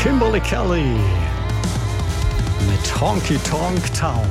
Kimberly Kelly mit Honky Tonk Town.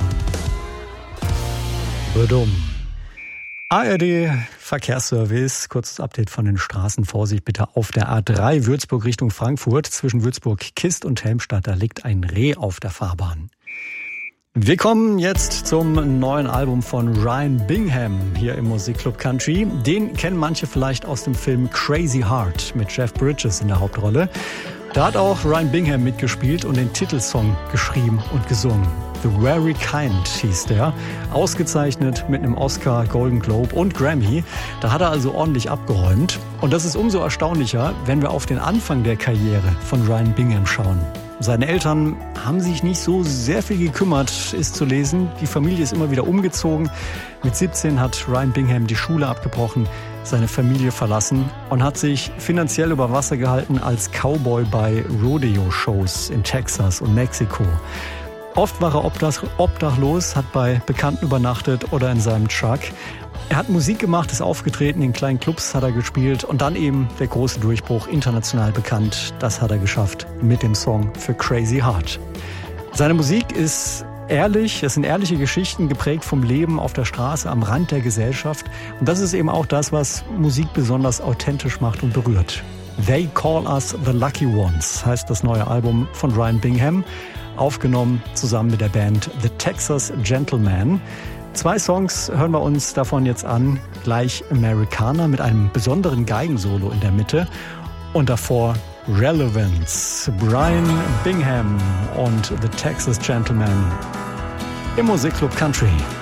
Badum. ARD Verkehrsservice, kurzes Update von den Straßen. Vorsicht bitte auf der A3 Würzburg Richtung Frankfurt. Zwischen Würzburg-Kist und Helmstadt, da liegt ein Reh auf der Fahrbahn. Wir kommen jetzt zum neuen Album von Ryan Bingham hier im Musikclub Country. Den kennen manche vielleicht aus dem Film Crazy Heart mit Jeff Bridges in der Hauptrolle. Da hat auch Ryan Bingham mitgespielt und den Titelsong geschrieben und gesungen. The Very Kind hieß der, ausgezeichnet mit einem Oscar, Golden Globe und Grammy. Da hat er also ordentlich abgeräumt. Und das ist umso erstaunlicher, wenn wir auf den Anfang der Karriere von Ryan Bingham schauen. Seine Eltern haben sich nicht so sehr viel gekümmert, ist zu lesen. Die Familie ist immer wieder umgezogen. Mit 17 hat Ryan Bingham die Schule abgebrochen, seine Familie verlassen und hat sich finanziell über Wasser gehalten als Cowboy bei Rodeo-Shows in Texas und Mexiko. Oft war er obdachlos, hat bei Bekannten übernachtet oder in seinem Truck. Er hat Musik gemacht, ist aufgetreten, in kleinen Clubs hat er gespielt und dann eben der große Durchbruch, international bekannt. Das hat er geschafft mit dem Song für Crazy Heart. Seine Musik ist ehrlich, es sind ehrliche Geschichten, geprägt vom Leben auf der Straße, am Rand der Gesellschaft. Und das ist eben auch das, was Musik besonders authentisch macht und berührt. They Call Us the Lucky Ones heißt das neue Album von Ryan Bingham, aufgenommen zusammen mit der Band The Texas Gentlemen. 2 Songs hören wir uns davon jetzt an. Gleich Americana mit einem besonderen Geigensolo in der Mitte und davor Relevance. Ryan Bingham und The Texas Gentlemen im Musikclub Country.